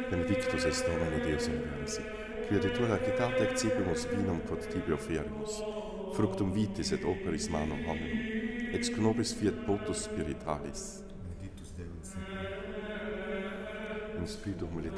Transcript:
benedictus est Domini Deus omnipotensi, qui adiutura citate excipimus vinum quod tibi offerimus, fructum vitis et operis manum hominum, ex nobis fiat potus spiritualis. Benedictus Deus in In spiritu humilitatis